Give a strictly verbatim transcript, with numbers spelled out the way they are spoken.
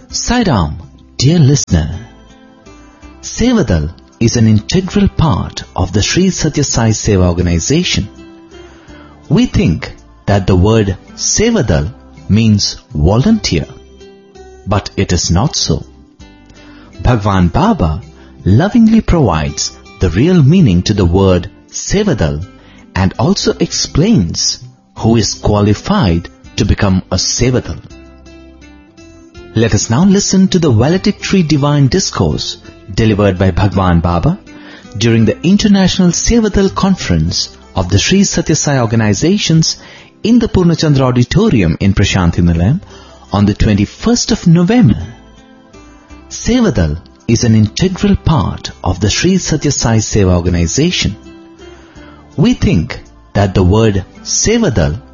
Sairam, dear listener. Sevadal is an integral part of the Sri Satya Sai Seva organization. We think that the word Sevadal means volunteer, but it is not so. Bhagwan Baba lovingly provides the real meaning to the word Sevadal and also explains who is qualified to become a Sevadal. Let us now listen to the valedictory divine discourse delivered by Bhagwan Baba during the International Sevadal Conference of the Sri Satya Sai organizations in the Purnachandra Auditorium in Prashanthi Nilayam on the twenty-first of November. Sevadal is an integral part of the Sri Satya Sai Seva organization. We think that the word Sevadal